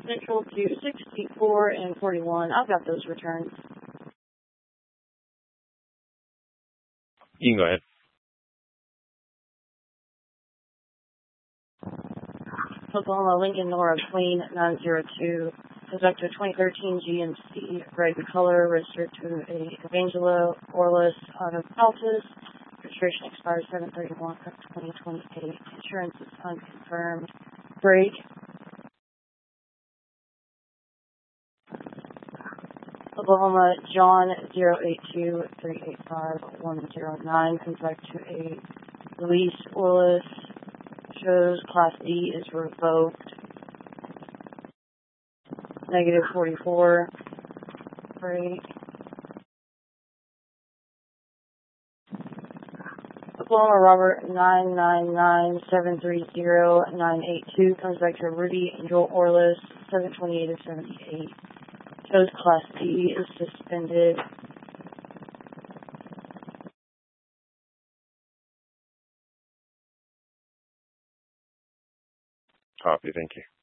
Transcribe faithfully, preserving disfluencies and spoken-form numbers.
Central to sixty-four and forty-one. I've got those returns. You can go ahead. Oklahoma Lincoln Nora Queen nine zero two. Conductor twenty thirteen G M C red color, registered to a Evangelo Orlis Auto Altus. Registration expires seven thirty-one of twenty twenty-eight. Insurance is unconfirmed. Break. Oklahoma John zero eight two three eight five one zero nine comes back to a Luis Orlis. Shows Class D is revoked. Negative forty-four. Break. Oklahoma Robert nine nine nine seven three zero nine eight two comes back to Rudy Angel Orlis seven twenty-eight of seventy-eight. Shows Class D is suspended. Copy, thank you.